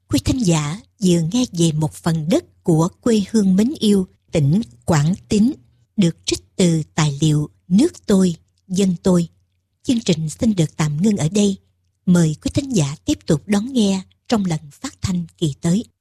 Quý thính giả vừa nghe về một phần đất của quê hương mến yêu, tỉnh Quảng Tín, được trích từ tài liệu Nước tôi, dân tôi. Chương trình xin được tạm ngưng ở đây. Mời quý thính giả tiếp tục đón nghe trong lần phát thanh kỳ tới.